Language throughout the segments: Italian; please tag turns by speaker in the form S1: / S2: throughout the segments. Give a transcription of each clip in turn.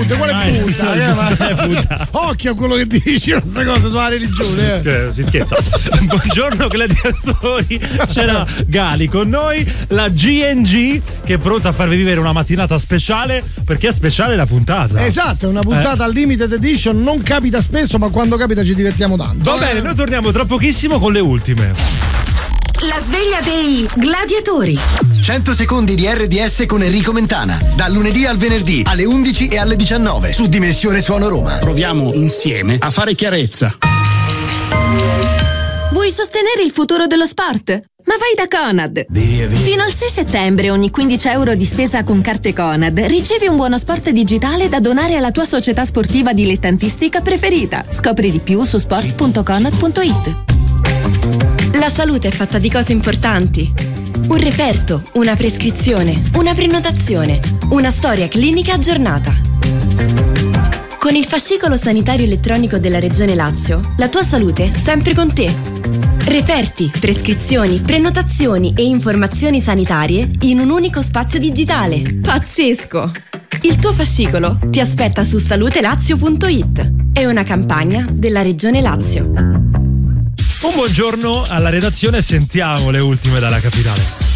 S1: punte, quale punta? Occhio a quello che dici, questa cosa sulla religione.
S2: Si scherza. Buongiorno gladiatori, c'era Gali con noi, la GNG che è pronta a farvi vivere una mattinata speciale, perché è speciale la puntata.
S1: Esatto, è una puntata limited edition, non capita spesso, ma quando capita ci divertiamo tanto.
S2: Va bene, noi torniamo tra pochissimo con le ultime.
S3: La sveglia dei gladiatori.
S4: 100 secondi di RDS con Enrico Mentana, dal lunedì al venerdì alle 11 e alle 19 su Dimensione Suono Roma.
S5: Proviamo insieme a fare chiarezza.
S3: Vuoi sostenere il futuro dello sport? Ma vai da Conad! Fino al 6 settembre ogni 15 euro di spesa con carte Conad ricevi un buono sport digitale da donare alla tua società sportiva dilettantistica preferita. Scopri di più su sport.conad.it. La salute è fatta di cose importanti. Un referto, una prescrizione, una prenotazione, una storia clinica aggiornata. Con il fascicolo sanitario elettronico della Regione Lazio, la tua salute è sempre con te. Referti, prescrizioni, prenotazioni e informazioni sanitarie in un unico spazio digitale. Pazzesco! Il tuo fascicolo ti aspetta su salutelazio.it. È una campagna della Regione Lazio.
S2: Un buongiorno alla redazione, sentiamo le ultime dalla capitale.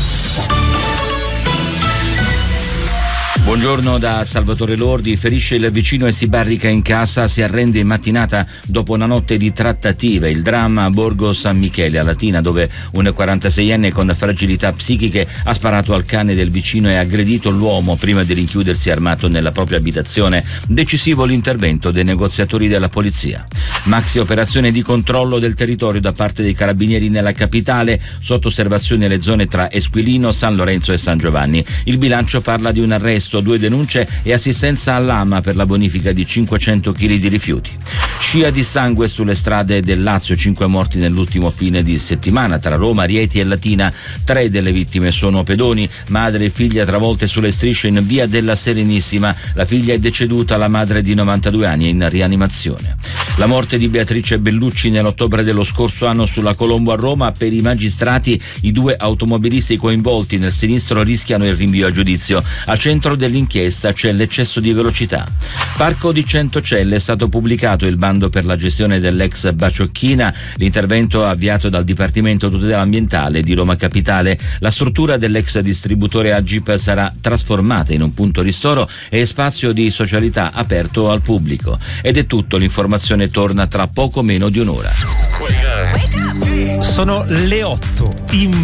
S6: Buongiorno da Salvatore Lordi. Ferisce il vicino e si barrica in casa, si arrende in mattinata dopo una notte di trattative. Il dramma a Borgo San Michele a Latina, dove un 46enne con fragilità psichiche ha sparato al cane del vicino e ha aggredito l'uomo prima di rinchiudersi armato nella propria abitazione. Decisivo l'intervento dei negoziatori della polizia. Maxi operazione di controllo del territorio da parte dei carabinieri nella capitale, sotto osservazione le zone tra Esquilino, San Lorenzo e San Giovanni. Il bilancio parla di un arresto, 2 denunce e assistenza all'AMA per la bonifica di 500 kg di rifiuti. Scia di sangue sulle strade del Lazio, 5 morti nell'ultimo fine di settimana tra Roma, Rieti e Latina. 3 delle vittime sono pedoni, madre e figlia travolte sulle strisce in via della Serenissima. La figlia è deceduta, la madre di 92 anni è in rianimazione. La morte di Beatrice Bellucci nell'ottobre dello scorso anno sulla Colombo a Roma. Per i magistrati i 2 automobilisti coinvolti nel sinistro rischiano il rinvio a giudizio. Al centro dell'inchiesta c'è l'eccesso di velocità. Parco di Centocelle, è stato pubblicato il bando per la gestione dell'ex Baciocchina, l'intervento avviato dal Dipartimento Tutela Ambientale di Roma Capitale. La struttura dell'ex distributore Agip sarà trasformata in un punto ristoro e spazio di socialità aperto al pubblico. Ed è tutto, l'informazione torna tra poco meno di un'ora.
S2: Sono le 8 in